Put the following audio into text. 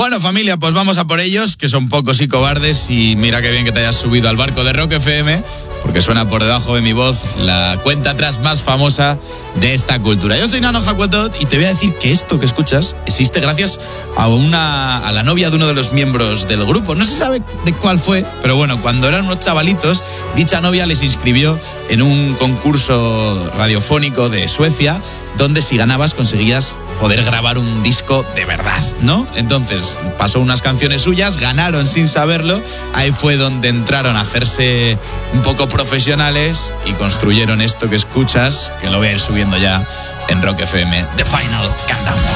Bueno, familia, pues vamos a por ellos, que son pocos y cobardes, y mira qué bien que te hayas subido al barco de Rock FM, porque suena por debajo de mi voz la cuenta atrás más famosa de esta cultura. Yo soy Nano Jacuetot y te voy a decir que esto que escuchas existe gracias a la novia de uno de los miembros del grupo. No se sabe de cuál fue, pero bueno, cuando eran unos chavalitos, dicha novia les inscribió en un concurso radiofónico de Suecia, donde si ganabas conseguías poder grabar un disco de verdad, ¿no? Entonces pasó unas canciones suyas, ganaron sin saberlo, ahí fue donde entraron a hacerse un poco profesionales y construyeron esto que escuchas, que lo voy a ir subiendo ya en Rock FM, The Final Countdown.